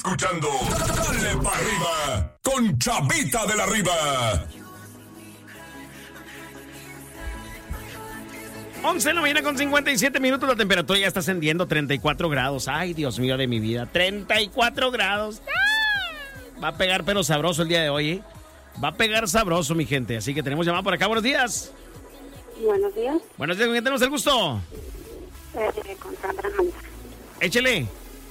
Escuchando Dale para arriba con Chavita de la Riva. 11 de la mañana con 57 minutos. La temperatura ya está ascendiendo, 34 grados. Ay, Dios mío de mi vida, 34 grados. Va a pegar pero sabroso el día de hoy, ¿eh? Va a pegar sabroso, mi gente. Así que tenemos llamada por acá. Buenos días. Buenos días. Buenos días, ¿con quién tenemos el gusto? Con Sandra Manda. Échele.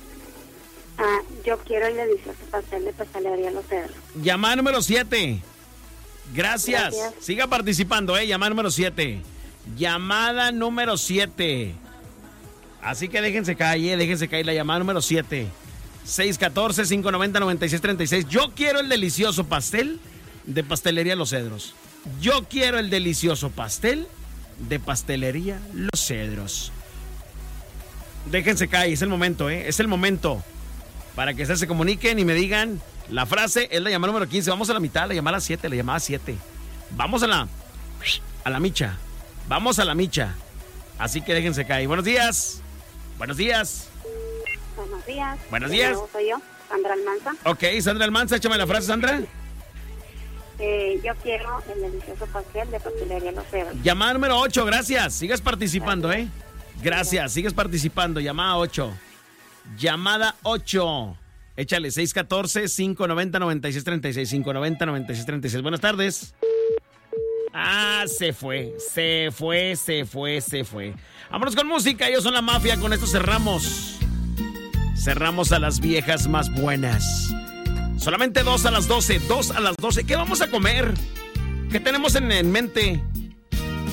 Yo quiero el delicioso pastel de Pastelería Los Cedros. Llamada número 7. Gracias. Gracias. Siga participando, llamada número 7. Llamada número 7. Así que déjense caer la llamada número 7. 614-590-9636. Yo quiero el delicioso pastel de Pastelería Los Cedros. Yo quiero el delicioso pastel de Pastelería Los Cedros. Déjense caer, es el momento, es el momento para que se comuniquen y me digan la frase. Es la llamada número 15. Vamos a la mitad, la llamada 7, la llamada 7. Vamos a la micha. Vamos a la micha. Así que déjense caer. Buenos días. Buenos días. Buenos días. Buenos días. Soy yo, Sandra Almanza. Ok, Sandra Almanza, échame la frase, Sandra. Yo quiero el delicioso pastel de Pastelería Los Cedros. Llamada número 8, gracias. Sigas participando, Gracias, sigues participando. Llamada 8. Llamada 8. Échale 614-590-9636. 590-9636. Buenas tardes. Se fue. Vámonos con música. Ellos son la mafia. Con esto cerramos. Cerramos a las viejas más buenas. Solamente 2 a las 12. 2 a las 12. ¿Qué vamos a comer? ¿Qué tenemos en mente?